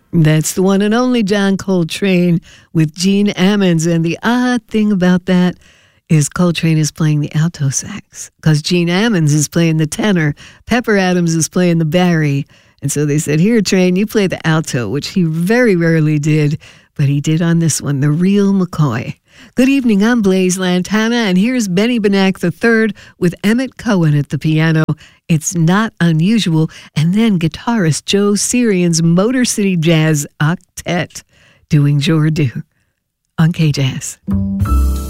That's the one and only John Coltrane with Gene Ammons. And the odd thing about that is Coltrane is playing the alto sax because Gene Ammons is playing the tenor. Pepper Adams is playing the bari. And so they said, here, Train, you play the alto, which he very rarely did, but he did on this one, the real McCoy. Good evening, I'm Blaise Lantana, and here's Benny Benack III with Emmett Cohen at the piano. It's Not Unusual, and then guitarist Joe Sirian's Motor City Jazz Octet doing Jordu on K-Jazz.